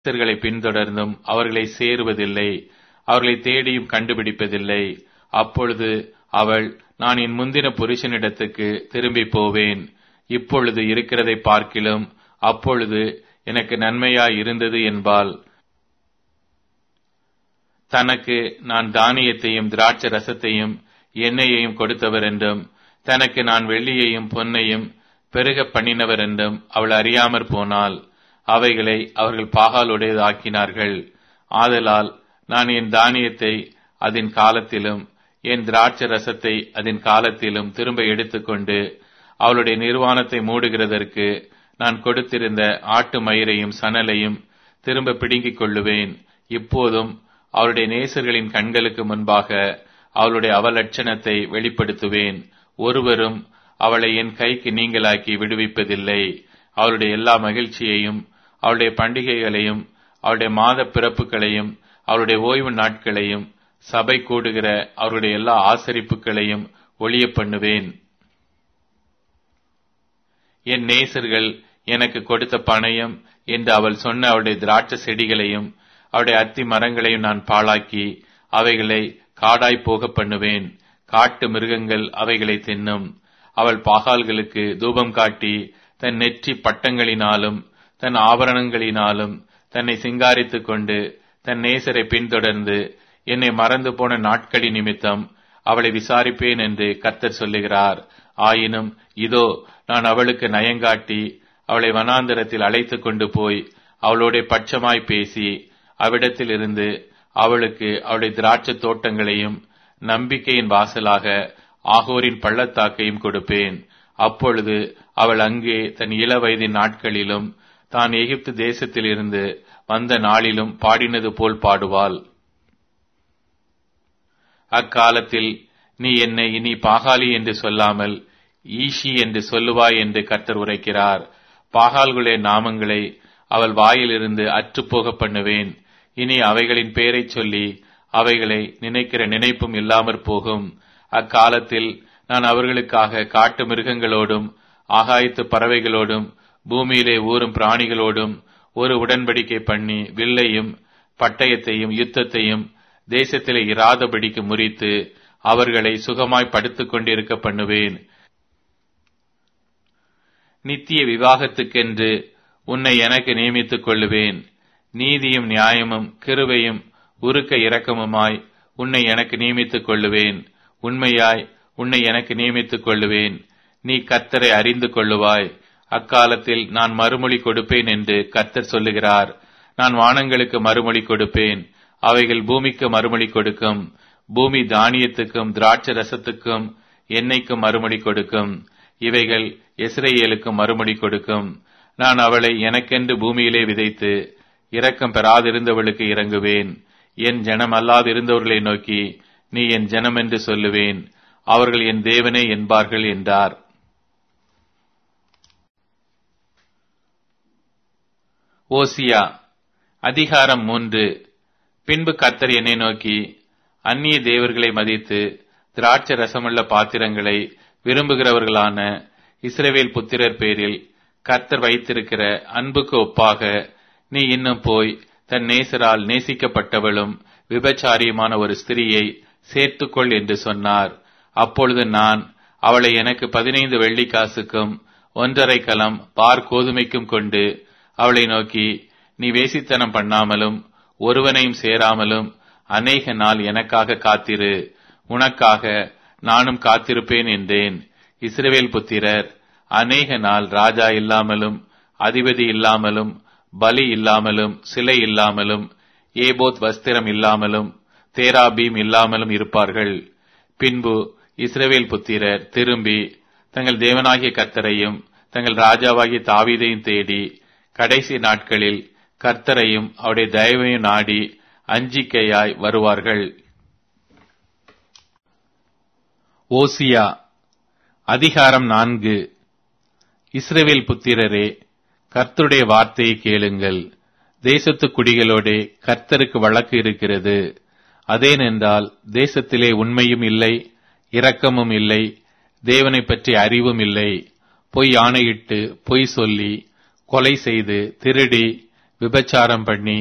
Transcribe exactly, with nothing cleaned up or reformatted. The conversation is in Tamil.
நேசர்களை பின்தொடர்ந்தும் அவர்களை சேருவதில்லை, அவர்களை தேடியும் கண்டுபிடிப்பதில்லை. அப்பொழுது அவள், நான் என் முந்தின புருஷனிடத்துக்கு திரும்பி போவேன், இப்பொழுது இருக்கிறதை பார்க்கிலும் அப்பொழுது எனக்கு நன்மையாய் இருந்தது என்பாள். தனக்கு நான் தானியத்தையும் திராட்சை ரசத்தையும் எண்ணெயையும் கொடுத்தவர் என்றும் தனக்கு நான் வெள்ளியையும் பொன்னையும் பெருக பண்ணினவர் என்றும் அவள் அறியாமற் போனாள். அவைகளை அவர்கள் பாகாலுடையதாக்கினார்கள். ஆதலால் நான் என் தானியத்தை அதன் காலத்திலும் என் திராட்சை ரசத்தை அதன் காலத்திலும் திரும்ப எடுத்துக்கொண்டு அவளுடைய நிர்வாணத்தை மூடுகிறதற்கு நான் கொடுத்திருந்த ஆட்டு மயிரையும் சணலையும் திரும்ப பிடுங்கிக் கொள்ளுவேன். இப்போதும் அவளுடைய நேசர்களின் கண்களுக்கு முன்பாக அவளுடைய அவலட்சணத்தை வெளிப்படுத்துவேன். ஒருவரும் அவளை என் கைக்கு நீங்களாக்கி விடுவிப்பதில்லை. அவளுடைய எல்லா மகிழ்ச்சியையும் அவளுடைய பண்டிகைகளையும் அவளுடைய மாத பிறப்புகளையும் அவளுடைய ஓய்வு நாட்களையும் சபை கூடுகிற அவருடைய எல்லா ஆசரிப்புகளையும் ஒழிய பண்ணுவேன். என் நேசர்கள் எனக்கு கொடுத்த பணயம் என்று அவள் சொன்ன அவளுடைய திராட்சை செடிகளையும் அவருடைய அத்தி மரங்களையும் நான் பாழாக்கி அவைகளை காடாய் போக பண்ணுவேன். காட்டு மிருகங்கள் அவைகளை தின்னும். அவள் பாகால்களுக்கு தூபம் காட்டி தன் நெற்றி பட்டங்களினாலும் தன் ஆபரணங்களினாலும் தன்னை சிங்காரித்துக் கொண்டு தன் நேசரை பின்தொடர்ந்து என்னை மறந்து போன நாட்களின் நிமித்தம் அவளை விசாரிப்பேன் என்று கர்த்தர் சொல்லுகிறார். ஆயினும் இதோ, நான் அவளுக்கு நயங்காட்டி அவளை வனாந்தரத்தில் அழைத்துக் கொண்டு போய் அவளோட பட்சமாய் பேசி அவ்விடத்தில் இருந்து அவளுக்கு அவளுடைய திராட்சை தோட்டங்களையும் நம்பிக்கையின் வாசலாக ஆகோரின் பள்ளத்தாக்கையும் கொடுப்பேன். அப்பொழுது அவள் அங்கே தன் இள வயதின் நாட்களிலும் தான் எகிப்து தேசத்தில் இருந்து வந்த நாளிலும் பாடினது போல் பாடுவாள். அக்காலத்தில் நீ என்னை இனி பாகாலி என்று சொல்லாமல் ஈஷி என்று சொல்லுவாய் என்று கர்த்தர் உரைக்கிறார். பாகால்களுடைய நாமங்களை அவள் வாயிலிருந்து அற்றுப்போக பண்ணுவேன். இனி அவைகளின் பெயரைச் சொல்லி அவைகளை நினைக்கிற நினைப்பும் இல்லாமற் போகும். அக்காலத்தில் நான் அவர்களுக்காக காட்டு மிருகங்களோடும் ஆகாயத்து பறவைகளோடும் பூமியிலே ஊறும் பிராணிகளோடும் ஒரு உடன்படிக்கை பண்ணி வில்லையும் பட்டயத்தையும் யுத்தத்தையும் தேசத்திலே இராதபடிக்கு முறித்து அவர்களை சுகமாய் படுத்துக் கொண்டிருக்க பண்ணுவேன். நித்திய விவாகத்துக்கென்று உன்னை எனக்கு நியமித்துக் கொள்ளுவேன். நீதியும் நியாயமும் கிருபையும் உருக்க இரக்கமுமாய் உன்னை எனக்கு நியமித்துக் கொள்ளுவேன். உண்மையாய் உன்னை எனக்கு நியமித்துக் கொள்ளுவேன். நீ கர்த்தரை அறிந்து கொள்ளுவாய். அக்காலத்தில் நான் மறுமொழி கொடுப்பேன் என்று கர்த்தர் சொல்லுகிறார். நான் வானங்களுக்கு மறுமொழி கொடுப்பேன், அவைகள் பூமிக்கு மறுமொழி கொடுக்கும். பூமி தானியத்துக்கும் திராட்சை ரசத்துக்கும் எண்ணெய்க்கும் மறுமொழி கொடுக்கும். இவைகள் இஸ்ரவேலுக்கு மறுமொழி கொடுக்கும். நான் அவளை எனக்கென்று பூமியிலே விதைத்து இரக்கம் பெறாதிருந்தவளுக்கு இறங்குவேன். என் ஜனம் அல்லாதிருந்தவர்களை நோக்கி நீ என் ஜனம் என்று சொல்லுவேன், அவர்கள் என் தேவனே என்பார்கள் என்றார். ஓசியா அதிகாரம் மூன்று. பின்பு கர்த்தர் என்னை நோக்கி, அந்நிய தேவர்களை மதித்து திராட்சை ரசமுள்ள பாத்திரங்களை விரும்புகிறவர்களான இஸ்ரவேல் புத்திரர் பேரில் கர்த்தர் வைத்திருக்கிற அன்புக்கு ஒப்பாக நீ இன்னும் போய் தன் நேசரால் நேசிக்கப்பட்டவளும் விபச்சாரியுமான ஒரு ஸ்திரியை சேர்த்துக்கொள் என்று சொன்னார். அப்பொழுது நான் அவளை எனக்கு பதினைந்து வெள்ளிக்காசுக்கும் ஒன்றரை கலம் பார் கோதுமைக்கும் கொண்டு அவளை நோக்கி, நீ வேசித்தனம் பண்ணாமலும் ஒருவனையும் சேராமலும் அநேக நாள் எனக்காக காத்திரு, உனக்காக நானும் காத்திருப்பேன் என்றேன். இஸ்ரவேல் புத்திரர் அநேக நாள் ராஜா இல்லாமலும் அதிபதி இல்லாமலும் பலி இல்லாமலும் சிலை இல்லாமலும் ஏபோத் வஸ்திரம் இல்லாமலும் தேராபீம் இல்லாமலும் இருப்பார்கள். பின்பு இஸ்ரவேல் புத்திரர் திரும்பி தங்கள் தேவனாகிய கர்த்தரையும் தங்கள் ராஜாவாகிய தாவீதையும் தேடி கடைசி நாட்களில் கர்த்தரையும் அவருடைய தயவையும் நாடி அஞ்சிக்கையாய் வருவார்கள். ஓசியா அதிகாரம் நான்கு. இஸ்ரவேல் புத்திரரே, கர்த்தருடைய வார்த்தையை கேளுங்கள். தேசத்து குடிகளோடே கர்த்தருக்கு வழக்கு இருக்கிறது. அதேனென்றால் தேசத்திலே உண்மையும் இல்லை, இரக்கமும் இல்லை, தேவனை பற்றி அறிவும் இல்லை. பொய் ஆணையிட்டு பொய் சொல்லி கொலை செய்து திருடி விபச்சாரம் பண்ணி